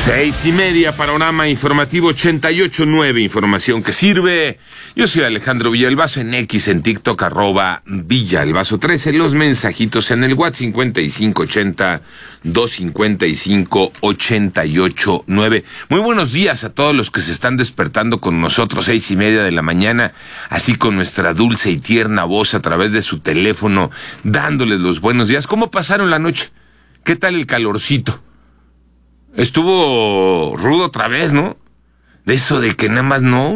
6:30, Panorama Informativo 88.9, información que sirve. Yo soy Alejandro Villalbazo, en X, en TikTok, @Villalbazo13, los mensajitos en el WhatsApp 5580-255-889. Muy buenos días a todos los que se están despertando con nosotros, 6:30 de la mañana, así con nuestra dulce y tierna voz a través de su teléfono, dándoles los buenos días. ¿Cómo pasaron la noche? ¿Qué tal el calorcito? Estuvo rudo otra vez, ¿no? De eso de que nada más no.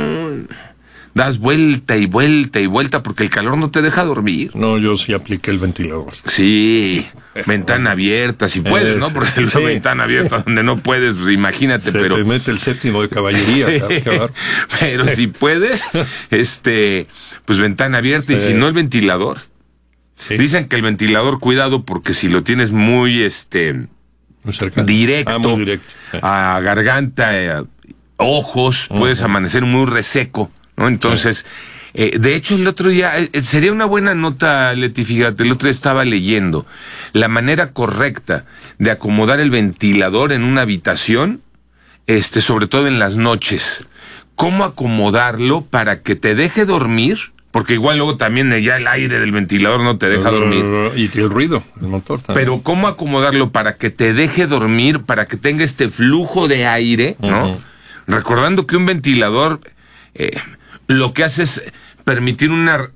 Das vuelta y vuelta y vuelta porque el calor no te deja dormir. No, yo sí apliqué el ventilador. Sí, ventana abierta, si puedes, ¿no? Porque es una ventana abierta donde no puedes, pues imagínate, Se te mete el séptimo de caballería. Pero si puedes, pues ventana abierta y si no el ventilador. Sí. Dicen que el ventilador, cuidado, porque si lo tienes muy, directo, muy directo, a garganta, ojos, puedes amanecer muy reseco, ¿no? Entonces, de hecho, el otro día, sería una buena nota, Leti, fíjate, el otro día estaba leyendo la manera correcta de acomodar el ventilador en una habitación, sobre todo en las noches. ¿Cómo acomodarlo para que te deje dormir? Porque igual luego también ya el aire del ventilador no te deja dormir. Y el ruido, el motor también. Pero ¿cómo acomodarlo para que te deje dormir, para que tenga este flujo de aire, ¿no? Recordando que un ventilador lo que hace es permitir una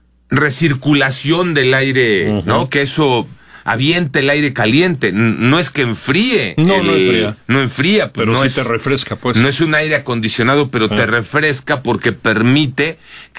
recirculación del aire, ¿no? Que eso avienta el aire caliente. No es que enfríe. No enfría. No enfría. Pero no sí es, te refresca, pues. No es un aire acondicionado, pero te refresca porque permite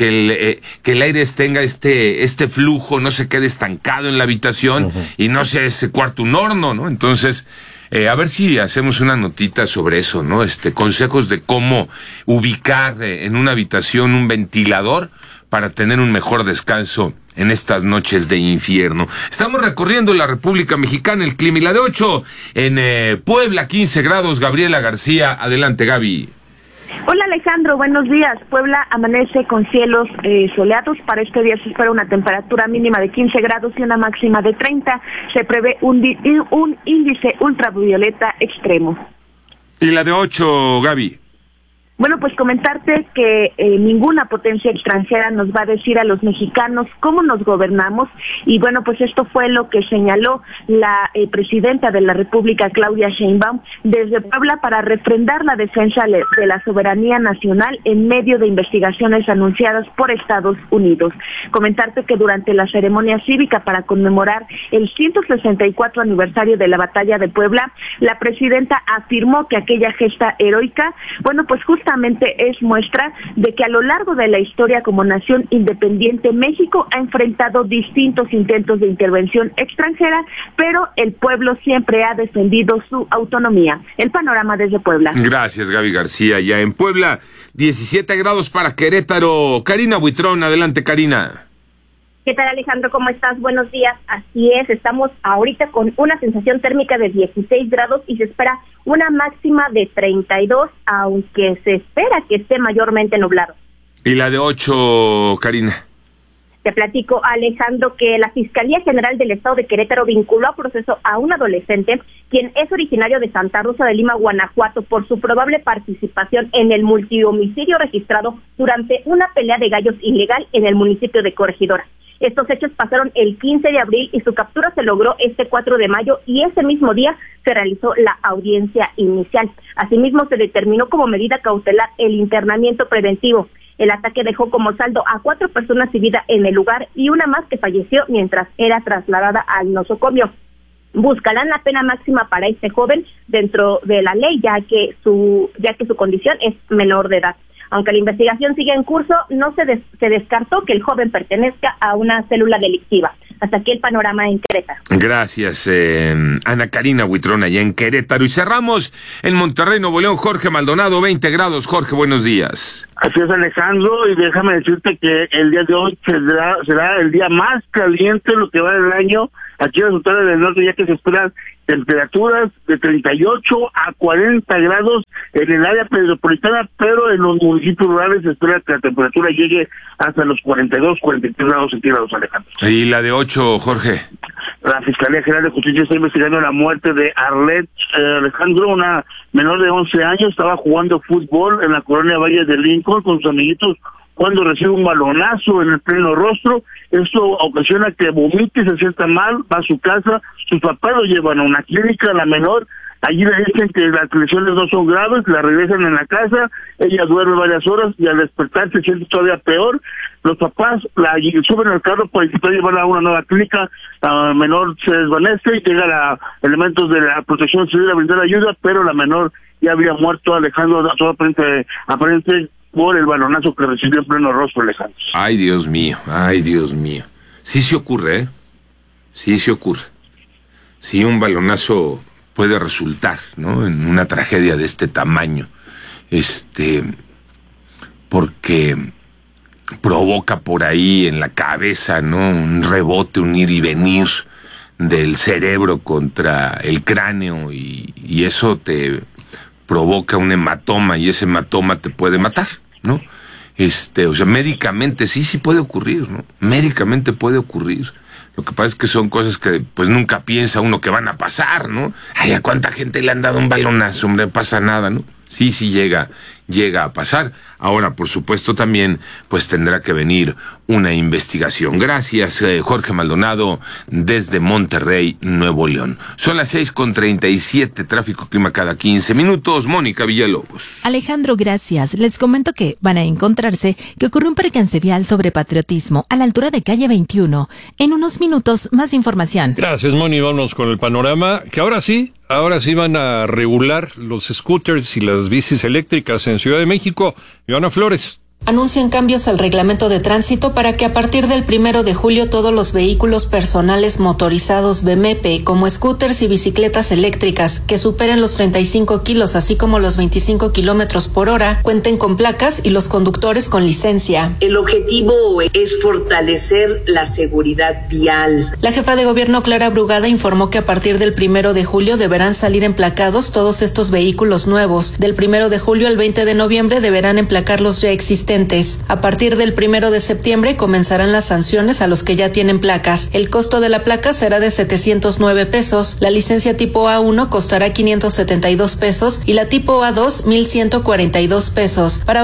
que el aire tenga este flujo, no se quede estancado en la habitación y no sea ese cuarto un horno, ¿no? Entonces, a ver si hacemos una notita sobre eso, ¿no? Consejos de cómo ubicar en una habitación un ventilador para tener un mejor descanso en estas noches de infierno. Estamos recorriendo la República Mexicana, el clima y la de 8 en Puebla, 15 grados. Gabriela García, adelante, Gaby. Hola Alejandro, buenos días. Puebla amanece con cielos soleados. Para este día se espera una temperatura mínima de 15 grados y una máxima de 30. Se prevé un índice ultravioleta extremo. ¿Y la de 8, Gaby? Bueno, pues comentarte que ninguna potencia extranjera nos va a decir a los mexicanos cómo nos gobernamos, y bueno, pues esto fue lo que señaló la presidenta de la República, Claudia Sheinbaum, desde Puebla para refrendar la defensa de la soberanía nacional en medio de investigaciones anunciadas por Estados Unidos. Comentarte que durante la ceremonia cívica para conmemorar el 164 aniversario de la Batalla de Puebla, la presidenta afirmó que aquella gesta heroica, bueno, pues justamente es muestra de que a lo largo de la historia como nación independiente, México ha enfrentado distintos intentos de intervención extranjera, pero el pueblo siempre ha defendido su autonomía. El panorama desde Puebla. Gracias, Gaby García. Ya en Puebla, 17 grados para Querétaro. Karina Buitrón, adelante, Karina. ¿Qué tal, Alejandro? ¿Cómo estás? Buenos días. Así es, estamos ahorita con una sensación térmica de 16 grados y se espera una máxima de 32, aunque se espera que esté mayormente nublado. ¿Y la de 8, Karina? Te platico, Alejandro, que la Fiscalía General del Estado de Querétaro vinculó a proceso a un adolescente, quien es originario de Santa Rosa de Lima, Guanajuato, por su probable participación en el multihomicidio registrado durante una pelea de gallos ilegal en el municipio de Corregidora. Estos hechos pasaron el 15 de abril y su captura se logró este 4 de mayo y ese mismo día se realizó la audiencia inicial. Asimismo, se determinó como medida cautelar el internamiento preventivo. El ataque dejó como saldo a 4 personas sin vida en el lugar y una más que falleció mientras era trasladada al nosocomio. Buscarán la pena máxima para este joven dentro de la ley, ya que su condición es menor de edad. Aunque la investigación sigue en curso, no se descartó que el joven pertenezca a una célula delictiva. Hasta aquí el panorama en Querétaro. Gracias, Ana Karina Buitrón, allá en Querétaro. Y cerramos en Monterrey, Nuevo León, Jorge Maldonado, 20 grados. Jorge, buenos días. Así es, Alejandro, y déjame decirte que el día de hoy será el día más caliente lo que va del año aquí en las montañas del norte, ya que se esperan temperaturas de 38 a 40 grados en el área metropolitana, pero en los municipios rurales se espera que la temperatura llegue hasta los 42, 43 grados centígrados, Alejandro. ¿Y la de 8, Jorge? La Fiscalía General de Justicia está investigando la muerte de Arlet Alejandro, una menor de 11 años, estaba jugando fútbol en la colonia Valle de Lincoln con sus amiguitos cuando recibe un balonazo en el pleno rostro. Esto ocasiona que vomite, se sienta mal, va a su casa, sus papás lo llevan a una clínica, la menor. Allí le dicen que las lesiones no son graves, la regresan en la casa, ella duerme varias horas y al despertar se siente todavía peor. Los papás la suben al carro para intentar llevarla a una nueva clínica, la menor se desvanece y llegan elementos de la protección civil a brindar ayuda, pero la menor ya había muerto. Alejandro, todo aparente por el balonazo que recibió en pleno rostro, Alejandro. Ay, Dios mío. Sí se ocurre, Sí se ocurre. Sí, un balonazo puede resultar, ¿no?, en una tragedia de este tamaño, porque provoca por ahí en la cabeza, ¿no?, un rebote, un ir y venir del cerebro contra el cráneo y eso te provoca un hematoma y ese hematoma te puede matar, ¿no? O sea, médicamente sí puede ocurrir, ¿no? Médicamente puede ocurrir. Lo que pasa es que son cosas que pues nunca piensa uno que van a pasar, ¿no? Ay, ¿a cuánta gente le han dado un balonazo? Hombre, no pasa nada, ¿no? Sí llega a pasar. Ahora, por supuesto, también pues tendrá que venir una investigación. Gracias, Jorge Maldonado, desde Monterrey, Nuevo León. Son las 6:37, tráfico clima cada 15 minutos. Mónica Villalobos. Alejandro, gracias. Les comento que van a encontrarse que ocurrió un percance vial sobre Patriotismo a la altura de calle 21. En unos minutos, más información. Gracias, Moni. Vámonos con el panorama, que ahora sí van a regular los scooters y las bicis eléctricas en Ciudad de México. Ivana Flores. Anuncian cambios al reglamento de tránsito para que a partir del 1 de julio todos los vehículos personales motorizados BMP, como scooters y bicicletas eléctricas que superen los 35 kilos, así como los 25 kilómetros por hora, cuenten con placas y los conductores con licencia. El objetivo es fortalecer la seguridad vial. La jefa de gobierno, Clara Brugada, informó que a partir del 1 de julio deberán salir emplacados todos estos vehículos nuevos. Del 1 de julio al 20 de noviembre deberán emplacar los ya existentes. A partir del 1 de septiembre comenzarán las sanciones a los que ya tienen placas. El costo de la placa será de 709 pesos. La licencia tipo A1 costará 572 pesos y la tipo A2 1,142 pesos. Para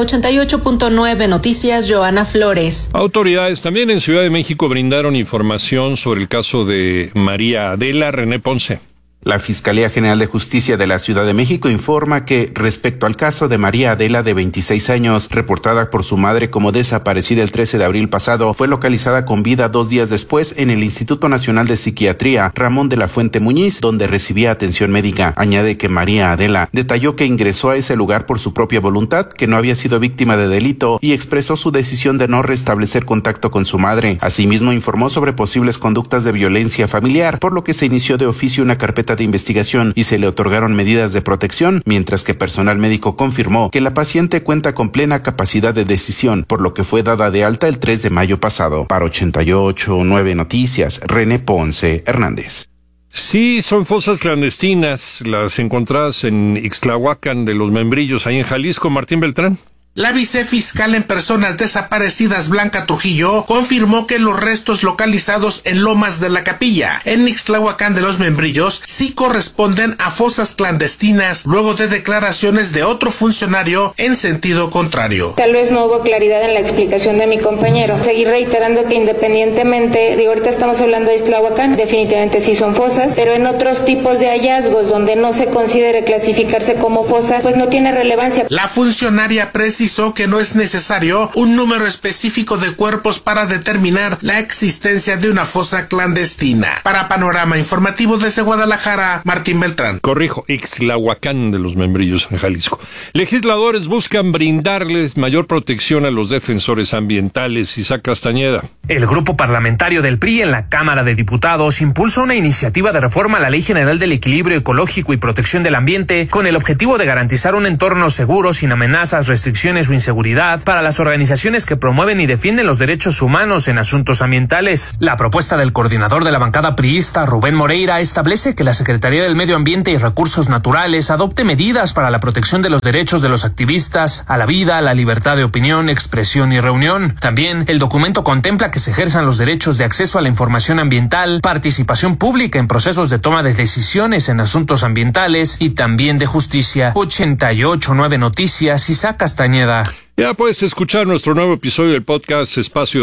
88.9 Noticias, Joana Flores. Autoridades también en Ciudad de México brindaron información sobre el caso de María Adela. René Ponce. La Fiscalía General de Justicia de la Ciudad de México informa que, respecto al caso de María Adela, de 26 años, reportada por su madre como desaparecida el 13 de abril pasado, fue localizada con vida 2 días después en el Instituto Nacional de Psiquiatría Ramón de la Fuente Muñiz, donde recibía atención médica. Añade que María Adela detalló que ingresó a ese lugar por su propia voluntad, que no había sido víctima de delito y expresó su decisión de no restablecer contacto con su madre. Asimismo, informó sobre posibles conductas de violencia familiar, por lo que se inició de oficio una carpeta de investigación y se le otorgaron medidas de protección, mientras que personal médico confirmó que la paciente cuenta con plena capacidad de decisión, por lo que fue dada de alta el 3 de mayo pasado. Para 88.9 Noticias, René Ponce Hernández. Sí, son fosas clandestinas, las encontradas en Ixtlahuacán de los Membrillos, ahí en Jalisco. Martín Beltrán. La vicefiscal en personas desaparecidas, Blanca Trujillo, confirmó que los restos localizados en Lomas de la Capilla, en Ixtlahuacán de los Membrillos, sí corresponden a fosas clandestinas, luego de declaraciones de otro funcionario en sentido contrario. Tal vez no hubo claridad en la explicación de mi compañero. Seguir reiterando que independientemente, ahorita estamos hablando de Ixtlahuacán, definitivamente sí son fosas, pero en otros tipos de hallazgos donde no se considere clasificarse como fosa, pues no tiene relevancia. La funcionaria precisó que no es necesario un número específico de cuerpos para determinar la existencia de una fosa clandestina. Para Panorama Informativo desde Guadalajara, Martín Beltrán. Corrijo, Ixtlahuacán de los Membrillos, en Jalisco. Legisladores buscan brindarles mayor protección a los defensores ambientales. Isaac Castañeda. El grupo parlamentario del PRI en la Cámara de Diputados impulsa una iniciativa de reforma a la Ley General del Equilibrio Ecológico y Protección del Ambiente con el objetivo de garantizar un entorno seguro sin amenazas, restricciones violaciones o inseguridad para las organizaciones que promueven y defienden los derechos humanos en asuntos ambientales. La propuesta del coordinador de la bancada priista, Rubén Moreira, establece que la Secretaría del Medio Ambiente y Recursos Naturales adopte medidas para la protección de los derechos de los activistas a la vida, a la libertad de opinión, expresión y reunión. También el documento contempla que se ejerzan los derechos de acceso a la información ambiental, participación pública en procesos de toma de decisiones en asuntos ambientales y también de justicia. 88.9 Noticias, Isaac Castañeda. Ya puedes escuchar nuestro nuevo episodio del podcast Espacio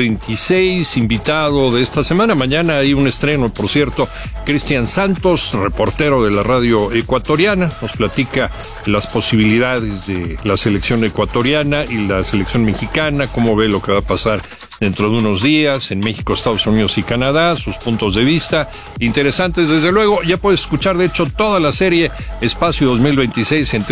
2026, invitado de esta semana. Mañana hay un estreno, por cierto. Cristian Santos, reportero de la radio ecuatoriana, nos platica las posibilidades de la selección ecuatoriana y la selección mexicana, cómo ve lo que va a pasar dentro de unos días en México, Estados Unidos y Canadá, sus puntos de vista interesantes, desde luego. Ya puedes escuchar, de hecho, toda la serie Espacio 2026 en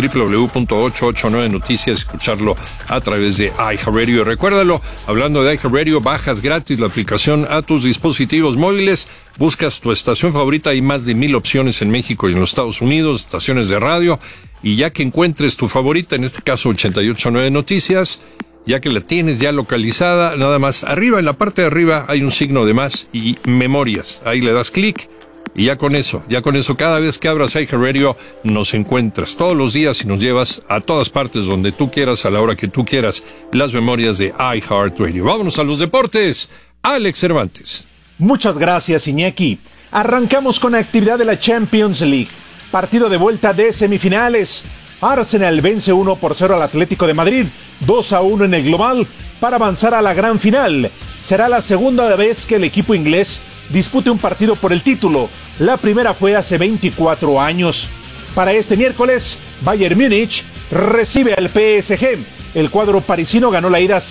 www.889 Noticias, escucharlo a través de iHeartRadio. Recuérdalo, hablando de iHeartRadio, bajas gratis la aplicación a tus dispositivos móviles, buscas tu estación favorita, hay más de 1,000 opciones en México y en los Estados Unidos, estaciones de radio, y ya que encuentres tu favorita, en este caso 88.9 Noticias, ya que la tienes ya localizada, nada más arriba, en la parte de arriba hay un signo de más y memorias, ahí le das clic y ya con eso, cada vez que abras iHeartRadio nos encuentras todos los días y nos llevas a todas partes donde tú quieras, a la hora que tú quieras, las memorias de iHeartRadio. Vámonos a los deportes. Alex Cervantes. Muchas gracias, Iñaki. Arrancamos con la actividad de la Champions League. Partido de vuelta de semifinales. Arsenal vence 1-0 al Atlético de Madrid, 2-1 en el global, para avanzar a la gran final. Será la segunda vez que el equipo inglés dispute un partido por el título. La primera fue hace 24 años. Para este miércoles, Bayern Múnich recibe al PSG. El cuadro parisino ganó la ida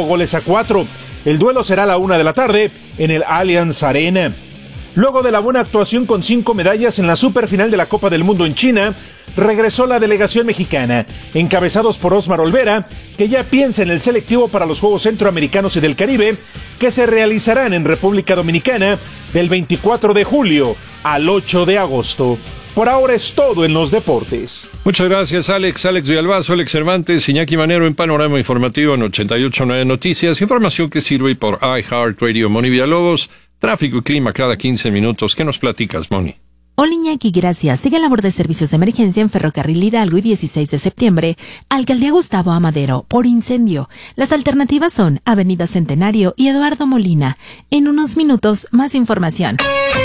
5-4. El duelo será a la 1 p.m. en el Allianz Arena. Luego de la buena actuación con 5 medallas en la superfinal de la Copa del Mundo en China, regresó la delegación mexicana, encabezados por Osmar Olvera, que ya piensa en el selectivo para los Juegos Centroamericanos y del Caribe, que se realizarán en República Dominicana del 24 de julio al 8 de agosto. Por ahora es todo en los deportes. Muchas gracias, Alex Villalbazo, Alex Cervantes, Iñaki Manero en Panorama Informativo en 88.9 Noticias. Información que sirve por iHeartRadio. Moni Villalobos, tráfico y clima cada 15 minutos. ¿Qué nos platicas, Moni? Hola, Iñaki, gracias. Sigue labor de servicios de emergencia en Ferrocarril Hidalgo y 16 de septiembre, Alcaldía Gustavo Amadero, por incendio. Las alternativas son Avenida Centenario y Eduardo Molina. En unos minutos, más información.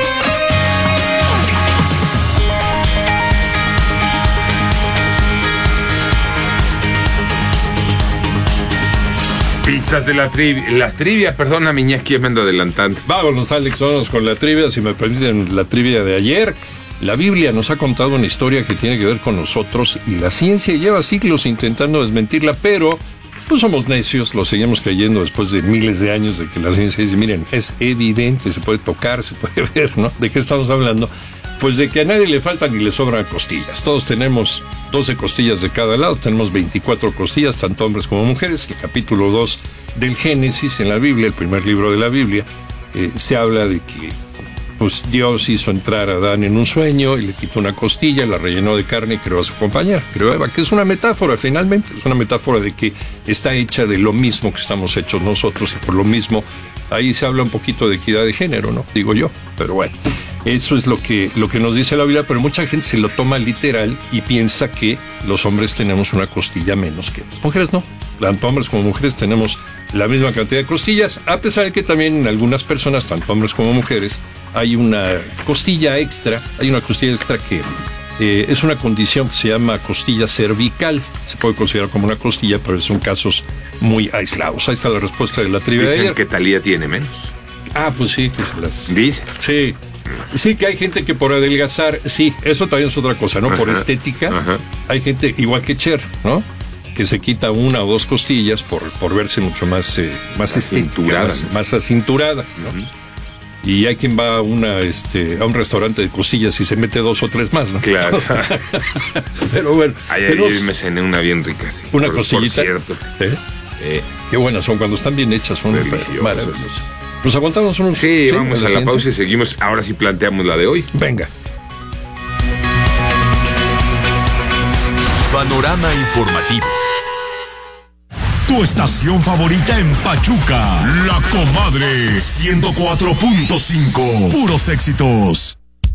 Pistas de las trivia, perdona, Iñaki, me ando adelantando. Vámonos, Alex, vámonos con la trivia, si me permiten, la trivia de ayer. La Biblia nos ha contado una historia que tiene que ver con nosotros y la ciencia lleva siglos intentando desmentirla, pero pues somos necios, lo seguimos creyendo después de miles de años de que la ciencia dice, miren, es evidente, se puede tocar, se puede ver, ¿no? ¿De qué estamos hablando? Pues de que a nadie le faltan ni le sobran costillas. Todos tenemos 12 costillas de cada lado, tenemos 24 costillas, tanto hombres como mujeres. El capítulo 2 del Génesis en la Biblia, el primer libro de la Biblia, se habla de que pues Dios hizo entrar a Adán en un sueño y le quitó una costilla, la rellenó de carne y creó a su compañera, creó a Eva, que es una metáfora finalmente, es una metáfora de que está hecha de lo mismo que estamos hechos nosotros y por lo mismo ahí se habla un poquito de equidad de género, ¿no? Digo yo, pero bueno. Eso es lo que nos dice la Biblia, pero mucha gente se lo toma literal y piensa que los hombres tenemos una costilla menos que las mujeres. No, tanto hombres como mujeres tenemos la misma cantidad de costillas, a pesar de que también en algunas personas, tanto hombres como mujeres, hay una costilla extra que es una condición que se llama costilla cervical. Se puede considerar como una costilla, pero son casos muy aislados. Ahí está la respuesta de la trivia de ayer. Que Thalía tiene menos. Ah, pues sí, que se las dice. Sí. Sí, que hay gente que por adelgazar, sí, eso también es otra cosa, ¿no? Por estética, hay gente igual que Cher, ¿no? Que se quita 1 o 2 costillas por verse mucho más estética, más acinturada, ¿no? Y hay quien va a un restaurante de costillas y se mete 2 o 3 más, ¿no? Claro. Pero bueno. Ayer me cené una bien rica, sí. Una costillita. Por cierto. Qué buenas son, cuando están bien hechas, son maravillosas. ¿Nos aguantamos unos? Sí, vamos a la pausa y seguimos. Ahora sí planteamos la de hoy. Venga. Panorama informativo. Tu estación favorita en Pachuca, La Comadre 104.5. Puros éxitos.